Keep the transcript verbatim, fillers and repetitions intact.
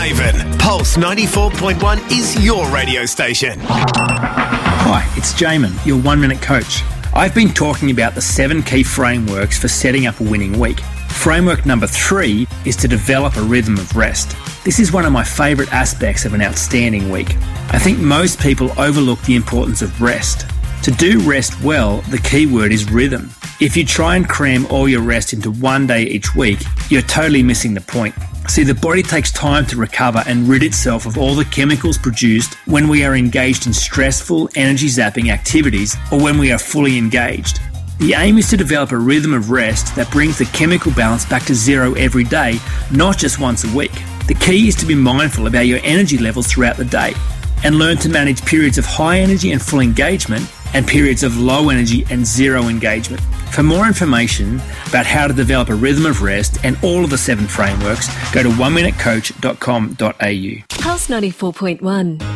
Craven. Pulse ninety-four point one is your radio station. Hi, it's Jamin, your one-minute coach. I've been talking about the seven key frameworks for setting up a winning week. Framework number three is to develop a rhythm of rest. This is one of my favourite aspects of an outstanding week. I think most people overlook the importance of rest. To do rest well, the key word is rhythm. If you try and cram all your rest into one day each week, you're totally missing the point. See, the body takes time to recover and rid itself of all the chemicals produced when we are engaged in stressful, energy-zapping activities or when we are fully engaged. The aim is to develop a rhythm of rest that brings the chemical balance back to zero every day, not just once a week. The key is to be mindful about your energy levels throughout the day and learn to manage periods of high energy and full engagement and periods of low energy and zero engagement. For more information about how to develop a rhythm of rest and all of the seven frameworks, go to one minute coach dot com dot a u. Pulse ninety-four point one.